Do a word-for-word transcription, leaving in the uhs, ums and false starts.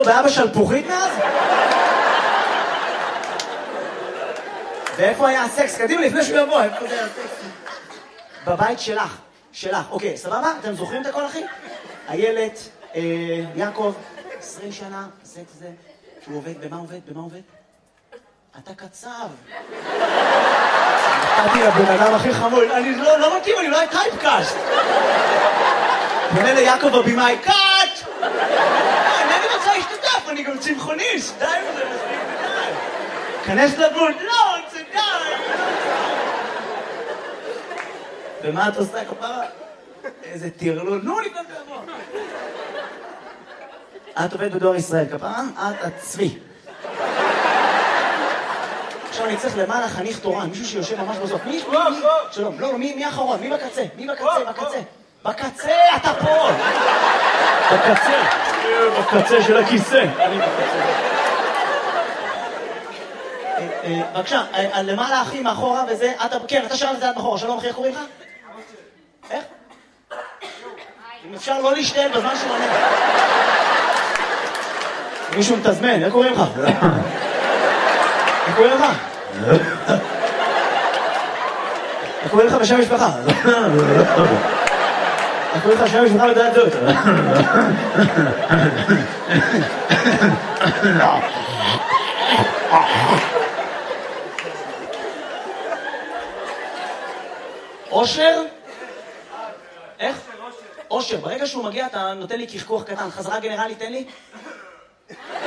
באבא שלפוחית מאז? ואיפה היה הסקס? קדימה, לפני שהוא יבוא, איפה זה היה הסקס? בבית שלך, שלך. אוקיי, סבבה? אתם זוכרים את הכל, אחי? איילת, יעקב, עשרים שנה, זה זה. הוא עובד, במה עובד? במה עובד? אתה קצב. נתתי לבן אדם הכי חמוד, אני לא מתאים, אני לא היה טייפקאסט. פונה ליעקב הבימאי, קאט! אני רוצה להשתתף, אני גם צמחוניסט, די וזה מספיק די. כנס לבוד, לא, זה די. ומה את עושה כפרה? איזה תירלול, נו לפני זה לבוא. את עובדת בדואר ישראל, כפרה? את הצבי. עכשיו אני צריך למעלה חניך תורן, מישהו שיושב ממש בסוף. מי? מי? שלום, לא, מי האחרון? מי בקצה? מי בקצה? בקצה. בקצה, אתה פה! בקצה. בקצה של הכיסא. אני בקצה. בבקשה, למעלה אחי, מאחורה וזה, אתה, כן, אתה שאלת את זה עד מאחורה. שלום אחי, איך קוראים לך? איך? אם אפשר לא להשתעל בזמן שהוא עונה. מישהו מתזמן, איך קוראים לך? איך קוראים לך? איך קוראים לך בשם משפחה? איך קוראים לך שם משפחה לדעת זאת? אושר? איך? אושר. ברגע שהוא מגיע אתה נותן לי קשקוח קטן. חזרה גנרלי, תן לי.